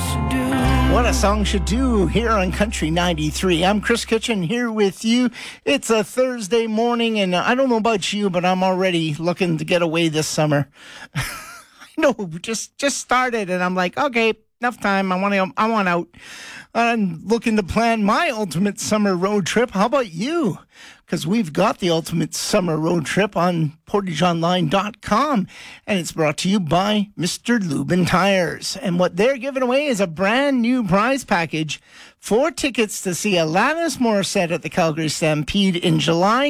What a song should do here on Country 93. I'm Chris Kitchen here with you. It's a Thursday morning, and I don't know about you, but I'm already looking to get away this summer. I know, just started, and I'm like, okay, enough time. I want out. I'm looking to plan my ultimate summer road trip. How about you? Because we've got the ultimate summer road trip on portageonline.com, and it's brought to you by Mr. Lubin Tires. And what they're giving away is a brand new prize package, 4 tickets to see Alanis Morissette at the Calgary Stampede in July.